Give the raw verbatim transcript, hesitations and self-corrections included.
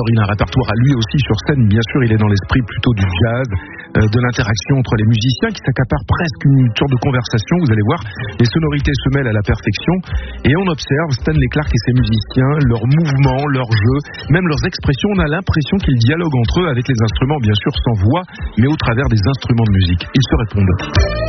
il a un répertoire à lui aussi sur scène. Bien sûr, il est dans l'esprit plutôt du jazz, euh, de l'interaction entre les musiciens qui s'accapare presque une sorte de conversation. Vous allez voir, les sonorités se mêlent à la perfection et on observe Stanley Clarke et ses musiciens, leurs mouvements, leurs jeux, même leurs expressions. On a l'impression qu'ils dialoguent entre eux avec les instruments, bien sûr sans voix, mais au travers des instruments de musique. Ils se répondent.